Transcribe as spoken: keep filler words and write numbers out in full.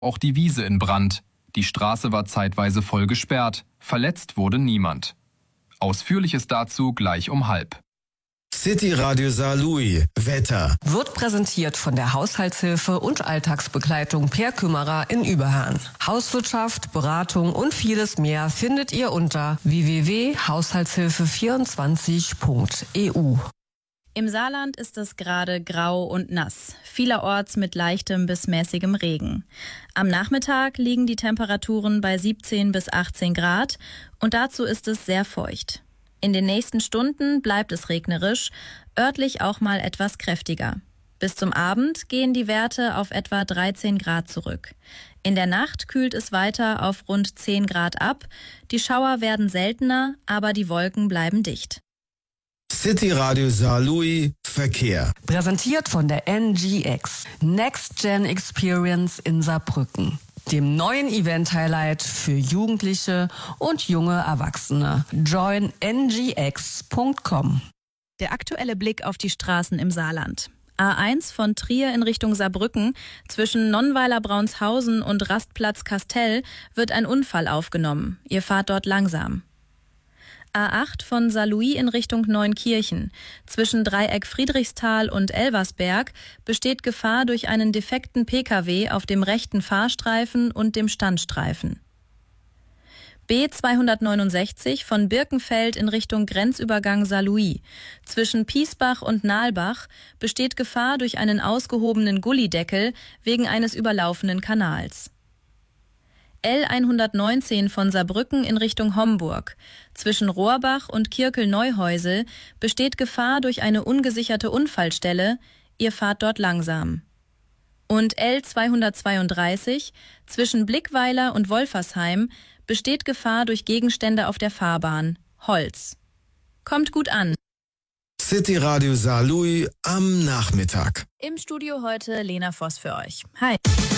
auch die Wiese in Brand. Die Straße war zeitweise voll gesperrt. Verletzt wurde niemand. Ausführliches dazu gleich um halb. City Radio Saarlouis. Wetter. Wird präsentiert von der Haushaltshilfe und Alltagsbegleitung Per Kümmerer in Überherrn. Hauswirtschaft, Beratung und vieles mehr findet ihr unter w w w punkt haushaltshilfe vierundzwanzig punkt e u. Im Saarland ist es gerade grau und nass, vielerorts mit leichtem bis mäßigem Regen. Am Nachmittag liegen die Temperaturen bei siebzehn bis achtzehn Grad und dazu ist es sehr feucht. In den nächsten Stunden bleibt es regnerisch, örtlich auch mal etwas kräftiger. Bis zum Abend gehen die Werte auf etwa dreizehn Grad zurück. In der Nacht kühlt es weiter auf rund zehn Grad ab. Die Schauer werden seltener, aber die Wolken bleiben dicht. City Radio Saarlouis Verkehr. Präsentiert von der N G X, Next Gen Experience in Saarbrücken, dem neuen Event-Highlight für Jugendliche und junge Erwachsene. join n g x punkt com. Der aktuelle Blick auf die Straßen im Saarland. A eins von Trier in Richtung Saarbrücken zwischen Nonnweiler-Braunshausen und Rastplatz Kastell wird ein Unfall aufgenommen. Ihr fahrt dort langsam. A acht von Saarlouis in Richtung Neunkirchen. Zwischen Dreieck Friedrichsthal und Elversberg besteht Gefahr durch einen defekten P K W auf dem rechten Fahrstreifen und dem Standstreifen. B zweihundertneunundsechzig von Birkenfeld in Richtung Grenzübergang Saarlouis. Zwischen Piesbach und Nahlbach besteht Gefahr durch einen ausgehobenen Gullideckel wegen eines überlaufenden Kanals. L hundertneunzehn von Saarbrücken in Richtung Homburg. Zwischen Rohrbach und Kirkel-Neuhäusel besteht Gefahr durch eine ungesicherte Unfallstelle. Ihr fahrt dort langsam. Und L zweihundertzweiunddreißig zwischen Blickweiler und Wolfersheim besteht Gefahr durch Gegenstände auf der Fahrbahn. Holz. Kommt gut an. City Radio Saarlouis am Nachmittag. Im Studio heute Lena Voss für euch. Hi.